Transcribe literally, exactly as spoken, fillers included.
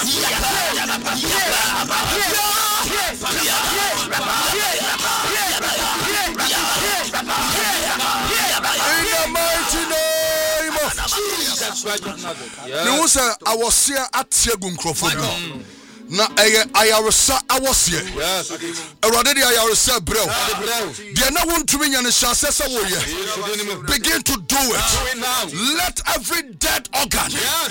Me who say I was here at Tiagun Crawford. Na eye ayaresa awose yes erode de ayaresa brew de na wontumi nya ne hyase se wo ye begin to do it. Let every dead organ